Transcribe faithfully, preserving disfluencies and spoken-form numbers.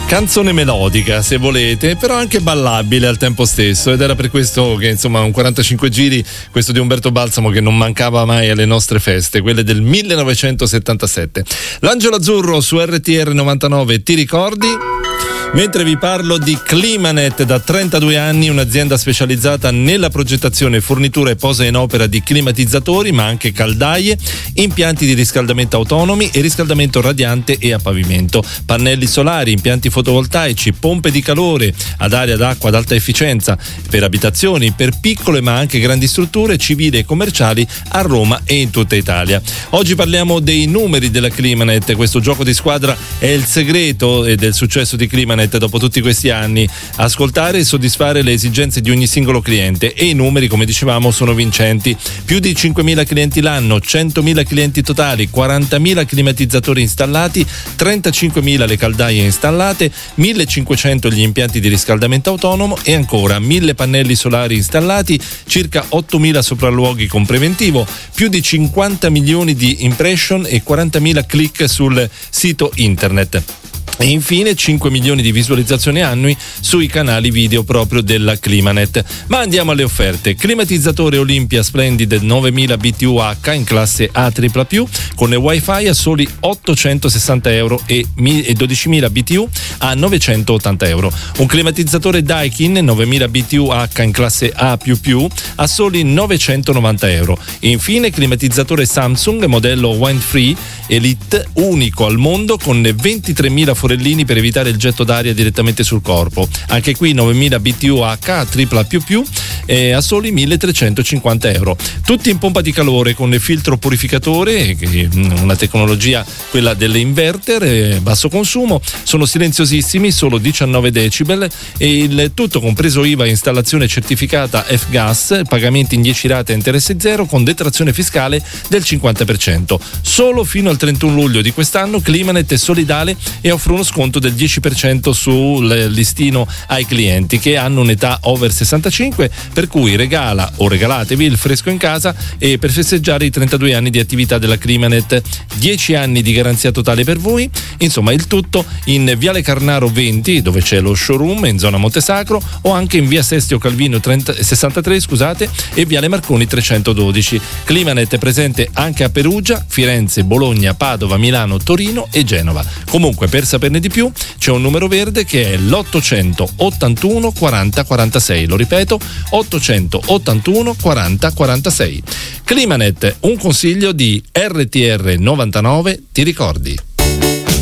Canzone melodica, se volete, però anche ballabile al tempo stesso, ed era per questo che insomma un quarantacinque giri, questo di Umberto Balsamo, che non mancava mai alle nostre feste, quelle del millenovecentosettantasette. L'Angelo Azzurro su R T R novantanove, ti ricordi? Mentre vi parlo di Climanet, da trentadue anni un'azienda specializzata nella progettazione, fornitura e posa in opera di climatizzatori, ma anche caldaie, impianti di riscaldamento autonomi e riscaldamento radiante e a pavimento, pannelli solari, impianti fotovoltaici, pompe di calore ad aria d'acqua ad alta efficienza per abitazioni, per piccole ma anche grandi strutture civili e commerciali a Roma e in tutta Italia. Oggi parliamo dei numeri della Climanet. Questo gioco di squadra è il segreto del successo di Climanet dopo tutti questi anni: ascoltare e soddisfare le esigenze di ogni singolo cliente, e i numeri, come dicevamo, sono vincenti. Più di cinquemila clienti l'anno, centomila clienti totali, quarantamila climatizzatori installati, trentacinquemila le caldaie installate, millecinquecento gli impianti di riscaldamento autonomo e ancora mille pannelli solari installati, circa ottomila sopralluoghi con preventivo, più di cinquanta milioni di impression e quarantamila click sul sito internet. E infine cinque milioni di visualizzazioni annui sui canali video proprio della Climanet. Ma andiamo alle offerte. Climatizzatore Olympia Splendid novemila B T U H in classe A tripla più con wifi a soli ottocentosessanta euro e dodicimila B T U a novecentottanta euro. Un climatizzatore Daikin novemila B T U H in classe A più più a soli novecentonovanta euro. E infine climatizzatore Samsung modello Wind Free Elite, unico al mondo, con ventitremila forellini per evitare il getto d'aria direttamente sul corpo. Anche qui novemila B T U H a tripla più più eh, a soli milletrecentocinquanta euro. Tutti in pompa di calore con filtro purificatore, una tecnologia, quella dell'inverter, eh, basso consumo, sono silenziosissimi, solo diciannove decibel, e il tutto compreso I V A, installazione certificata F-Gas, pagamenti in dieci rate a interesse zero con detrazione fiscale del cinquanta per cento. Solo fino al trentuno luglio di quest'anno Climanet è solidale e offre uno sconto del dieci per cento sul listino ai clienti che hanno un'età over sessantacinque, per cui regala o regalatevi il fresco in casa e per festeggiare i trentadue anni di attività della Climanet, dieci anni di garanzia totale per voi. Insomma, il tutto in Viale Carnaro venti, dove c'è lo showroom in zona Montesacro, o anche in Via Sestio Calvino trenta, sessantatré scusate, e Viale Marconi trecentododici. Climanet è presente anche a Perugia, Firenze, Bologna, Padova, Milano, Torino e Genova. Comunque, per saperne di più c'è un numero verde che è l'ottocentottantuno quaranta quarantasei, lo ripeto, ottocentottantuno quaranta quarantasei. Climanet, un consiglio di R T R novantanove, ti ricordi?